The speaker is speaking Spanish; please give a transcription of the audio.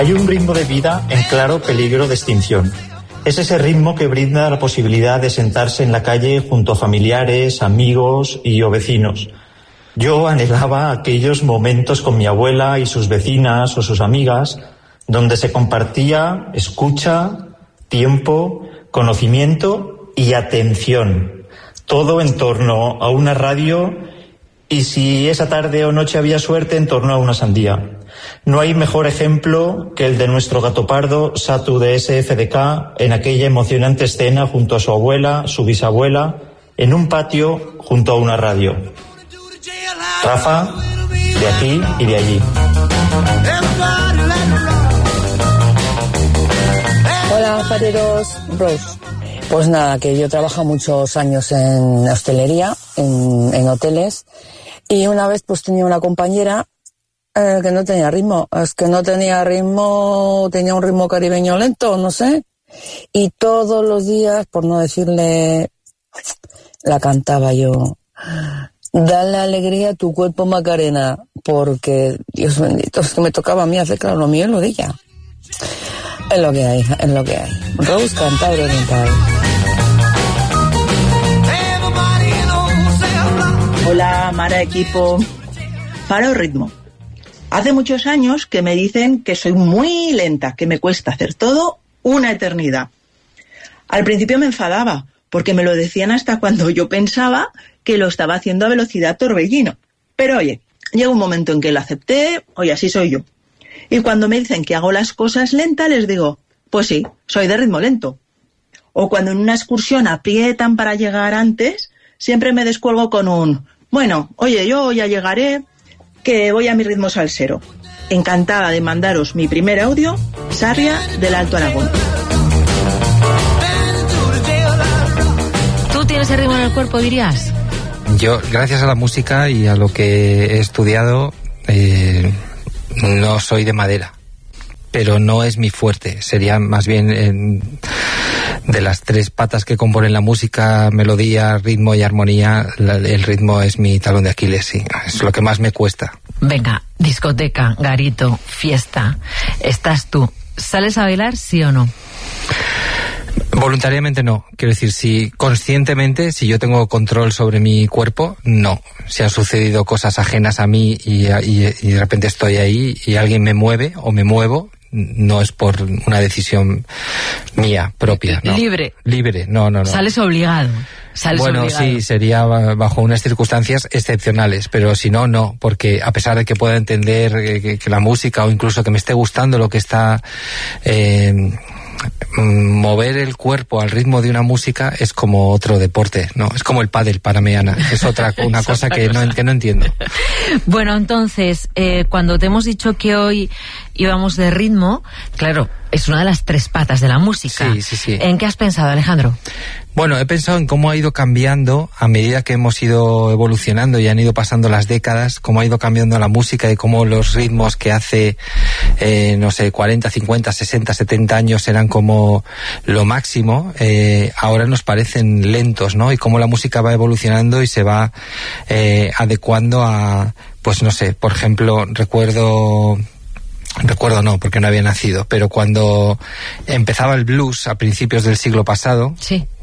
Hay un ritmo de vida en claro peligro de extinción. Es ese ritmo que brinda la posibilidad de sentarse en la calle junto a familiares, amigos y o vecinos. Yo anhelaba aquellos momentos con mi abuela y sus vecinas o sus amigas, donde se compartía escucha, tiempo, conocimiento y atención. Todo en torno a una radio y, si esa tarde o noche había suerte, en torno a una sandía. No hay mejor ejemplo que el de nuestro gato pardo, Satu de SFDK, en aquella emocionante escena junto a su abuela, su bisabuela, en un patio junto a una radio. Rafa, de aquí y de allí. Hola, fareros. Rose. Pues nada, que yo trabajo muchos años en hostelería, en hoteles, y una vez pues tenía una compañera que no tenía ritmo. Es que no tenía ritmo, tenía un ritmo caribeño lento, no sé. Y todos los días, por no decirle, la cantaba yo. Dale alegría a tu cuerpo, Macarena, porque, Dios bendito, es que me tocaba a mí hacer, claro, lo mío y lo de ella. Es lo que hay, es lo que hay. Rose, Cantabria Oriental. Hola, Mara, equipo. Paro ritmo. Hace muchos años que me dicen que soy muy lenta, que me cuesta hacer todo una eternidad. Al principio me enfadaba, porque me lo decían hasta cuando yo pensaba que lo estaba haciendo a velocidad torbellino. Pero oye, llega un momento en que lo acepté, oye, así soy yo. Y cuando me dicen que hago las cosas lenta, les digo, pues sí, soy de ritmo lento. O cuando en una excursión aprietan para llegar antes, siempre me descuelgo con un, bueno, oye, yo ya llegaré, que voy a mi ritmo salsero. Encantada de mandaros mi primer audio, Sarria del Alto Aragón. ¿Tú tienes el ritmo en el cuerpo, dirías? Yo, gracias a la música y a lo que he estudiado, no soy de madera, pero no es mi fuerte. Sería más bien de las tres patas que componen la música, melodía, ritmo y armonía, el ritmo es mi talón de Aquiles, sí. Es lo que más me cuesta. Venga, discoteca, garito, fiesta. Estás tú. ¿Sales a bailar, sí o no? Voluntariamente no. Quiero decir, si conscientemente, si yo tengo control sobre mi cuerpo, no. Si han sucedido cosas ajenas a mí y de repente estoy ahí y alguien me mueve o me muevo, no es por una decisión mía propia, ¿no? Libre, no. Sales obligado. Bueno, sí, sería bajo unas circunstancias excepcionales, pero si no, no, porque a pesar de que pueda entender que la música o incluso que me esté gustando lo que está... mover el cuerpo al ritmo de una música es como otro deporte, ¿no? Es como el pádel para mí, Ana. Es una cosa que no entiendo. Bueno, entonces, cuando te hemos dicho que hoy íbamos de ritmo, claro, es una de las tres patas de la música. Sí. ¿En qué has pensado, Alejandro? Bueno, he pensado en cómo ha ido cambiando a medida que hemos ido evolucionando y han ido pasando las décadas, cómo ha ido cambiando la música y cómo los ritmos que hace, 40, 50, 60, 70 años eran como lo máximo, ahora nos parecen lentos, ¿no? Y cómo la música va evolucionando y se va adecuando a, pues no sé, por ejemplo, recuerdo no, porque no había nacido, pero cuando empezaba el blues a principios del siglo pasado, sí,